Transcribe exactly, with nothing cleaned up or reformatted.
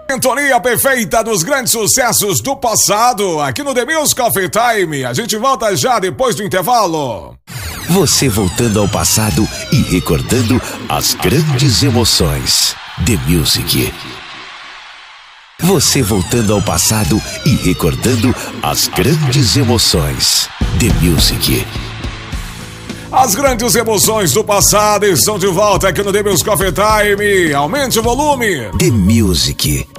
Sintonia perfeita dos grandes sucessos do passado, aqui no The Music Coffee Time. A gente volta já depois do intervalo. Você voltando ao passado e recordando as grandes emoções. The Music. Você voltando ao passado e recordando as grandes emoções. The Music. As grandes emoções do passado estão de volta aqui no The Music Coffee Time. Aumente o volume. The Music.